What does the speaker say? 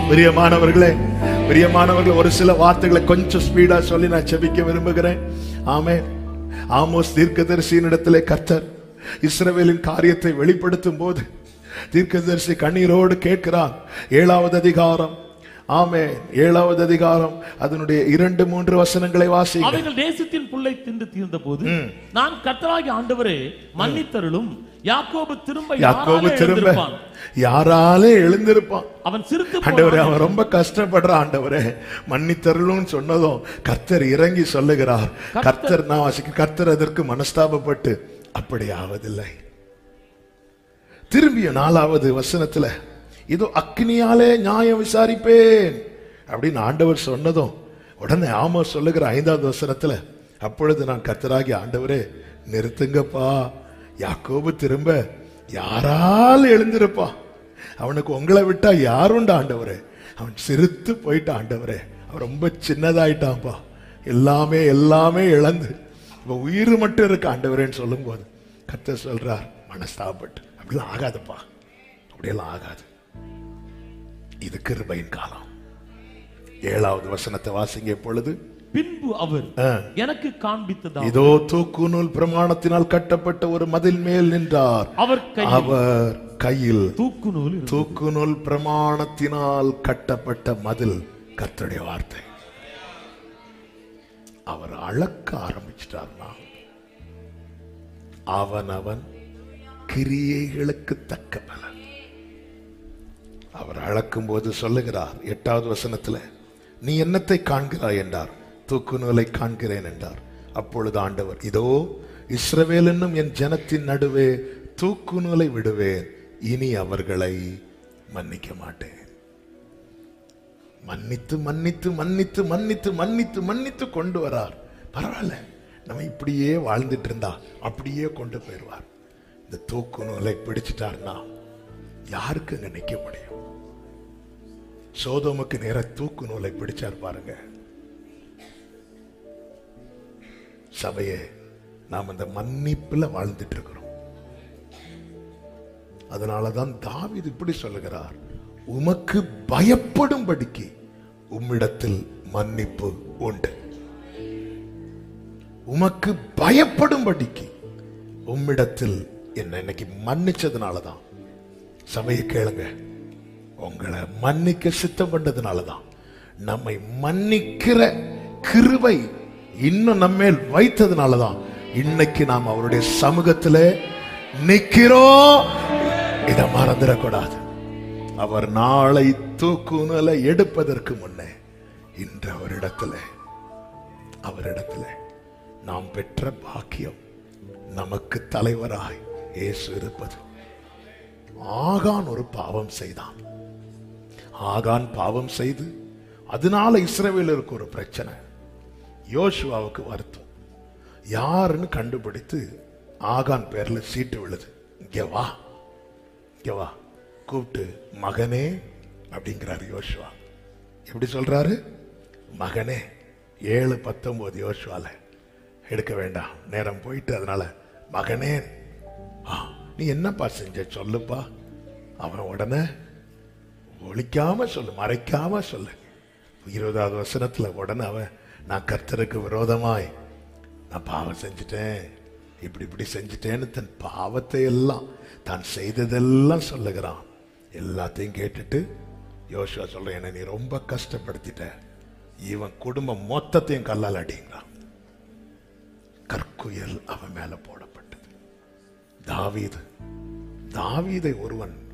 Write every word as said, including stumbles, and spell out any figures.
பிரியமானவர்களே, பிரியமானவர்களே, ஒரு சில வார்த்தைகளை கொஞ்சம் ஸ்பீடா சொல்லி நான் செபிக்க விரும்புகிறேன். ஆமென். ஆமோஸ் தீர்க்கதரிசியின் இடத்திலே கர்த்தர் இஸ்ரவேலின் காரியத்தை வெளிப்படுத்தும் போது தீர்க்கதரிசி கண்ணீரோடு கேட்கிறார். ஏழாவது அதிகாரம், ஆமென், ஏழாவது அதிகாரம் அதனுடைய இரண்டு மூன்று வசனங்களை வாசிங்க. அவர்கள் தேசத்தின் புல்லை தின்று தீர்ந்த போது நான் கர்த்தராகிய ஆண்டவரே மன்னித்தருளும். யாக்கோபு திரும்ப யாக்கோபு திரும்ப யாராலே எழுந்திருப்பான்? அவன் சிரித்து ஆண்டவரே, அவன் ரொம்ப கஷ்டப்படுற ஆண்டவரே மன்னித்தருளும் சொன்னதும் கர்த்தர் இறங்கி சொல்லுகிறார். கர்த்தர் நான் வாசிக்க கர்த்தர் அதற்கு மனஸ்தாபப்பட்டு அப்படி ஆவதில்லை. திரும்பிய நாலாவது வசனத்துல இதோ அக்னியாலே நியாயம் விசாரிப்பேன் அப்படின்னு ஆண்டவர் சொன்னதும் உடனே ஆமோஸ் சொல்லுகிற ஐந்தாவது வசனத்துல அப்பொழுது நான் கர்த்தராகி ஆண்டவரே நிறுத்துங்கப்பா, யாக்கோபு திரும்ப யாரால் எழுந்திருப்பா? அவனுக்கு உங்களை விட்டா யாருண்ட ஆண்டவரே? அவன் சிரித்து போயிட்ட ஆண்டவரே, அவன் ரொம்ப சின்னதாயிட்டான்ப்பா, எல்லாமே எல்லாமே இழந்து இப்ப உயிர் மட்டும் இருக்கு ஆண்டவரேன்னு சொல்லும் போது கர்த்தர் சொல்றார் மனஸ்தாபப்பட்டு அப்படிலாம் ஆகாதுப்பா, அப்படியெல்லாம் ஆகாது. இது கிருபையின் காலம். ஏழாவது வசனத்தை வாசிங்க. இப்பொழுது பின்பு அவர் எனக்கு காண்பித்ததா இதோ தூக்கு நூல் பிரமாணத்தினால் கட்டப்பட்ட ஒரு மதில் மேல் நின்றார். அவர் அவர் கையில் தூக்கு நூல் தூக்கு நூல் பிரமாணத்தினால் கட்டப்பட்ட மதில். கர்த்தருடைய வார்த்தை. அவர் அளக்க ஆரம்பிச்சிட்டார்னா அவன் அவன் கிரியைகளுக்கு தக்க பலன். அவர் அளக்கும் போது சொல்லுகிறார் எட்டாவது வசனத்துல, நீ என்னத்தை காண்கிறாய் என்றார். தூக்கு நூலை காண்கிறேன் என்றார். அப்பொழுது ஆண்டவர், இதோ இஸ்ரவேல் என்னும் என் ஜனத்தின் நடுவே தூக்கு நூலை விடுவேன், இனி அவர்களை மன்னிக்க மாட்டேன். மன்னித்து மன்னித்து மன்னித்து மன்னித்து மன்னித்து மன்னித்து கொண்டு வரார். பரவாயில்ல, நம்ம இப்படியே வாழ்ந்துட்டு இருந்தா அப்படியே கொண்டு போயிடுவார். இந்த தூக்கு நூலை பிடிச்சிட்டார்னா யாருக்கு அங்க நிக்க முடியும்? சோதோமுக்கு நேர தூக்கு நூலை பிடிச்சார் பாருங்க. சபையே, நாம் அந்த மன்னிப்புல வாழ்ந்துட்டு இருக்கிறோம். அதனாலதான் தாவீது இப்படி சொல்லுகிறார், உமக்கு பயப்படும்படிக்கு உம்மிடத்தில் மன்னிப்பு உண்டு. உமக்கு பயப்படும்படிக்கு உம்மிடத்தில் என்ன இன்னைக்கு மன்னிச்சதுனாலதான். சபையை கேளுங்க, உங்களை மன்னிக்க சித்தம் பண்ணதுனாலதான், நம்மை மன்னிக்கிற கிருபை இன்னும் நம்மேல் வைத்ததுனாலதான் இன்னைக்கு நாம் அவருடைய சமூகத்தில் நிக்கிறோம். இதை மறந்துடக்கூடாது. அவர் நாளை தூக்கு நூலை எடுப்பதற்கு முன்னே இன்று அவரிடத்துல அவரிடத்துல நாம் பெற்ற பாக்கியம், நமக்கு தலைவராய் இயேசு இருப்பது. ஆகான் ஒரு பாவம் செய்தான். ஆகான் பாவம் செய்து அதனால இஸ்ரவேலருக்கு ஒரு பிரச்சனை. யோசுவாவுக்கு வருத்தம். யாருன்னு கண்டுபிடித்து ஆகான் பேர்ல சீட்டு விழுது. இங்க வா, இங்க வா, கூப்பிட்டு மகனே அப்படிங்கிறாரு யோசுவா. எப்படி சொல்றாரு? மகனே. ஏழு பத்தொன்பது யோசுவால எடுக்க வேண்டாம், நேரம் போயிட்டு. அதனால மகனே, நீ என்னப்பா செஞ்ச சொல்லுப்பா. அவன் உடனே ஒழிக்காம சொல்லு, மறைக்காம சொல்லு. இருபதாவது வசனத்துல உடனே அவன், நான் கர்த்தருக்கு விரோதமாய் நான் பாவம் செஞ்சுட்டேன், இப்படி இப்படி செஞ்சுட்டேன்னு தன் பாவத்தை எல்லாம் தான் செய்ததெல்லாம் சொல்லுகிறான். எல்லாத்தையும் கேட்டுட்டு யோசுவா சொல்றேன், என்ன நீ ரொம்ப கஷ்டப்படுத்திட்ட, இவன் குடும்பம் மொத்தத்தையும் கல்லால் அடிங்கிறான். கற்குயல் அவன் மேல போடப்பட்டது. தாவீது தாவீதை ஒருவன்